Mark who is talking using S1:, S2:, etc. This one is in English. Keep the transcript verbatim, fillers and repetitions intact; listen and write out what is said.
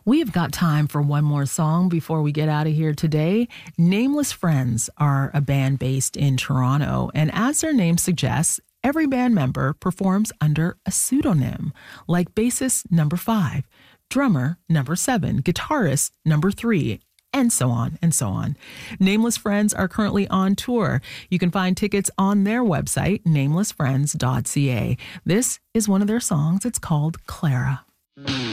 S1: We've got time for one more song before we get out of here today. Nameless Friends are a band based in Toronto, and as their name suggests, every band member performs under a pseudonym, like bassist number five, drummer number seven, guitarist number three, and so on and so on. Nameless Friends are currently on tour. You can find tickets on their website, nameless friends dot c a. This is one of their songs. It's called Clara.